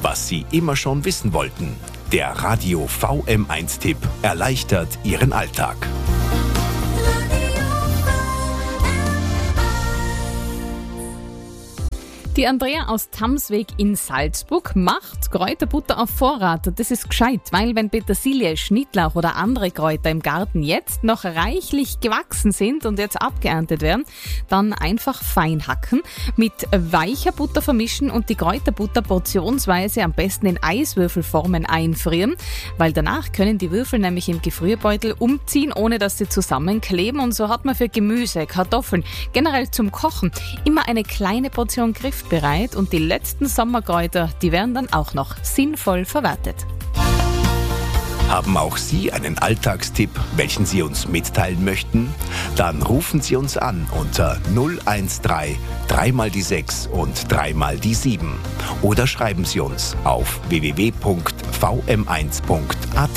was Sie immer schon wissen wollten. Der Radio VM1-Tipp erleichtert Ihren Alltag. Die Andrea aus Tamsweg in Salzburg macht Kräuterbutter auf Vorrat. Das ist gescheit, weil wenn Petersilie, Schnittlauch oder andere Kräuter im Garten jetzt noch reichlich gewachsen sind und jetzt abgeerntet werden, dann einfach fein hacken, mit weicher Butter vermischen und die Kräuterbutter portionsweise am besten in Eiswürfelformen einfrieren, weil danach können die Würfel nämlich im Gefrierbeutel umziehen, ohne dass sie zusammenkleben, und so hat man für Gemüse, Kartoffeln, generell zum Kochen immer eine kleine Portion griffbereit, und die letzten Sommerkräuter, die werden dann auch noch sinnvoll verwertet. Haben auch Sie einen Alltagstipp, welchen Sie uns mitteilen möchten? Dann rufen Sie uns an unter 013 3 mal die 6 und 3 mal die 7 oder schreiben Sie uns auf www.vm1.at.